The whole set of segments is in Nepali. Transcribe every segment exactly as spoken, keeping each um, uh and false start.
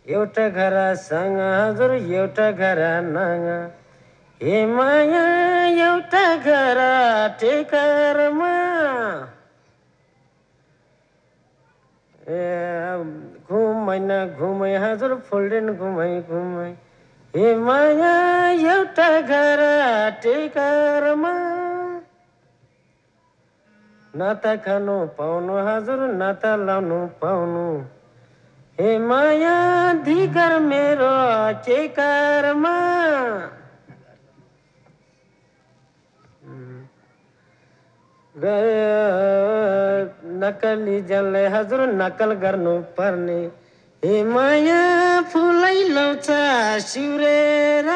एउटा घरसँग हजुर एउटा घर नाङ हे माया एउटा घर टेकरमा ए घुमै न घुमै हजुर फुल्डेन घुमै घुमै हे माया एउटा घर टेकरमा न त खानु पाउनु हजुर न त लाउनु पाउनु हे माया धिकर मेरो टेकरमा नकली जनलाई हजुर नकल गर्नु पर्ने हे माया फुलै लाउँछ सिउरेर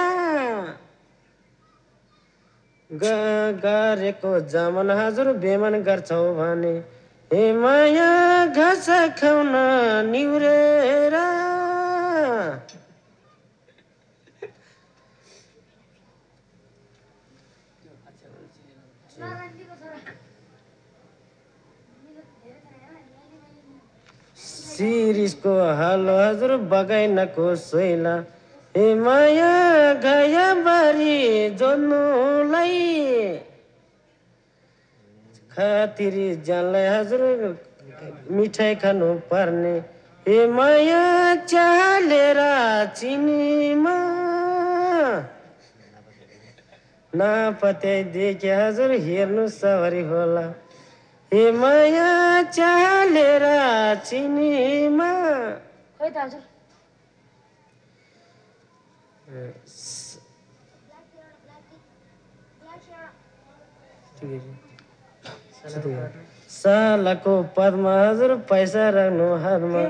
गरेको जमन हजुर बेमन गर्छौ भने हे माया घाँस खाउन निउरेर शिरिषको हालो हजुर बगाइनको सोइला हे माया गाया बारी जोड्नुलाई खातिरी जानलाई हजुर मिठाई खानु पर्ने हे माया चालेर चिनीमा नापत्याइ देखे हजुर हेर्नु सवारी होला हे माया चालेर चिनीमा खोइ त हजुर सालको पदमा हजुर पैसा राख्नु हातमा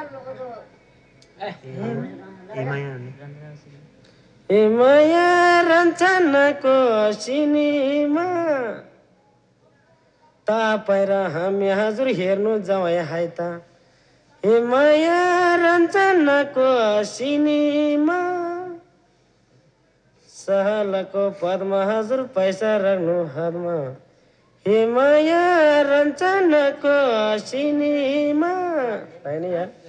हे माया रन्छनको सिनीमा तापाएर हामी हजुर हेर्नु जाउँ हाइ त हे माया रञ्चनको सिनीमा सालको पदमा हजुर पैसा राख्नु हातमा हे माया रञ्चनको सिनीमा होइन यार